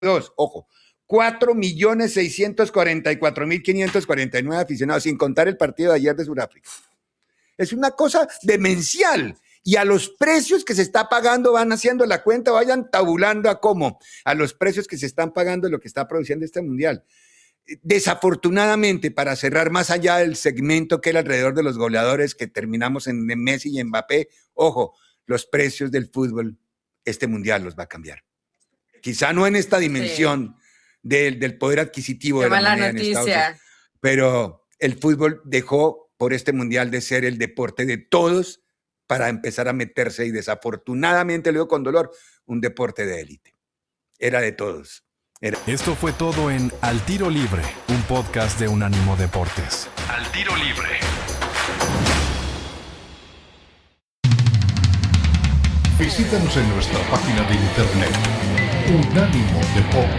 ojo, 4.644.549 aficionados, sin contar el partido de ayer de Sudáfrica. Es una cosa demencial. Y a los precios que se está pagando, van haciendo la cuenta, vayan tabulando a cómo, a los precios que se están pagando lo que está produciendo este mundial. Desafortunadamente, para cerrar más allá del segmento que era alrededor de los goleadores que terminamos en Messi y Mbappé, ojo, los precios del fútbol, este mundial los va a cambiar. Quizá no en esta dimensión del poder adquisitivo Qué de la mala moneda en Estados Unidos, pero el fútbol dejó por este mundial de ser el deporte de todos para empezar a meterse, y desafortunadamente, lo digo con dolor, un deporte de élite. Era de todos. Esto fue todo en Al Tiro Libre, un podcast de Unánimo Deportes. Al Tiro Libre. Visítanos en nuestra página de internet unánimodeportes.com.